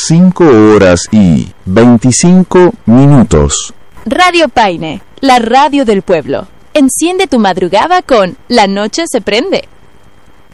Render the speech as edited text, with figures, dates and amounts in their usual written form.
5:25. Radio Paine, la radio del pueblo. Enciende tu madrugada con La Noche se prende.